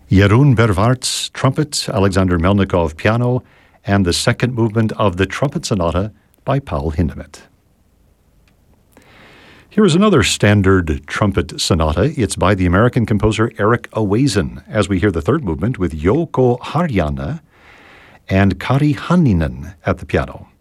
Jeroen Bervaerts, trumpet, Alexander Melnikov, piano, and the second movement of the Trumpet Sonata by Paul Hindemith. Here is another standard trumpet sonata. It's by the American composer Eric Owazen, as we hear the third movement with Jouko Harjanne and Kari Hanninen at the piano.